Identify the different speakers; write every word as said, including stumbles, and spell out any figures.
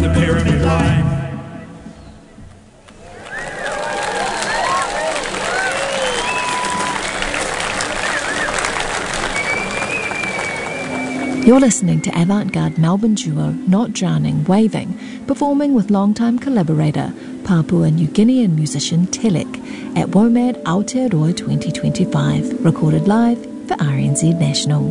Speaker 1: the pyramid line.
Speaker 2: You're listening to avant-garde Melbourne duo Not Drowning Waving, performing with longtime collaborator Papua New Guinean musician Telek at WOMAD Aotearoa twenty twenty-five, recorded live for R N Z National.